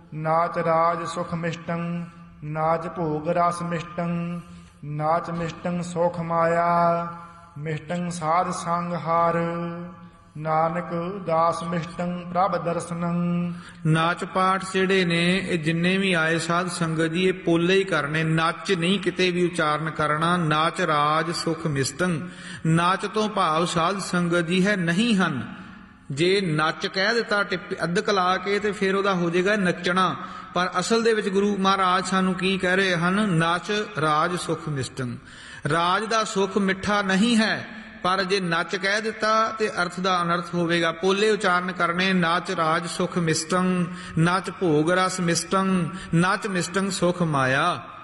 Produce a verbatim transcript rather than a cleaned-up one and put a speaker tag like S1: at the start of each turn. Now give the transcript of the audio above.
S1: ਨਾਚ ਰਾਜ ਸੁਖ ਮਿਸ਼ਟੰ ਨਾਚ ਭੋਗ ਰਸ ਮਿਸ਼ਟੰ ਨਾਚ ਮਿਸ਼ਟੰ ਸੁਖ ਮਾਇਆ ਮਿਸ਼ਟੰ ਸਾਧ ਸੰਗ ਹਰ ਨਾਨਕ ਦਾਸ ਮਿਸ਼ਟੰ ਪ੍ਰਭ ਦਰਸ਼ਨੰ।
S2: ਨਾਚ ਪਾਠ ਜਿਹੜੇ ਨੇ ਇਹ ਜਿੰਨੇ ਵੀ ਆਏ ਸਾਧ ਸੰਗਤ ਜੀ, ਇਹ ਪੋਲੇ ਹੀ ਕਰਨੇ, ਨੱਚ ਨਹੀਂ ਕਿਤੇ ਵੀ ਉਚਾਰਨ ਕਰਨਾ। ਨਾਚ ਰਾਜ ਸੁਖ ਮਿਸ਼ਟੰ, ਨਾਚ ਤੋਂ ਭਾਵ ਸਾਧ ਸੰਗਤ ਜੀ ਹੈ ਨਹੀਂ ਹਨ। ਜੇ ਨੱਚ ਕਹਿ ਦਿੱਤਾ ਟਿੱਪ ਅੱਧਕ ਲਾ ਕੇ ਤੇ ਫਿਰ ਉਹਦਾ ਹੋ ਜਾਏਗਾ ਨੱਚਣਾ, ਪਰ ਅਸਲ ਦੇ ਵਿੱਚ ਗੁਰੂ ਮਹਾਰਾਜ ਸਾਨੂੰ ਕੀ ਕਹਿ ਰਹੇ ਹਨ? ਨਾਚ ਰਾਜ ਸੁਖ ਮਿਸ਼ਟੰ। ਰਾਜ ਦਾ ਸੁਖ ਮਿੱਠਾ ਨਹੀਂ ਹੈ, ਪਰ ਜੇ ਨੱਚ ਕਹਿ ਦਿੱਤਾ ਤੇ ਅਰਥ ਦਾ ਅਨਰਥ ਹੋਵੇਗਾ। ਪੋਲੇ ਉਚਾਰਨ ਕਰਨੇ। ਨਾਚ ਰਾਜ ਸੁਖ ਮਿਸ਼ਟੰ ਨਾਚ ਭੋਗ ਰਸ ਮਿਸ਼ਟੰ ਨਾਚ ਮਿਸ਼ਟੰ ਸੁਖ ਮਾਇਆ।